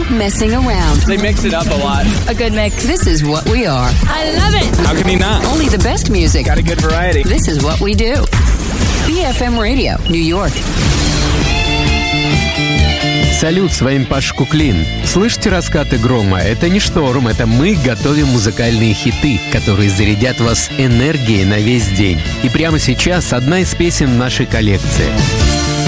messing around. They mix it up a lot. A good mix. This is what we are. I love it. How can you not? Only the best music. Got a good variety. This is what we do. BFM Radio, New York. Салют, с вами Паш Куклин. Слышите раскаты грома? Это не шторм, это мы готовим музыкальные хиты, которые зарядят вас энергией на весь день. И прямо сейчас одна из песен нашей коллекции.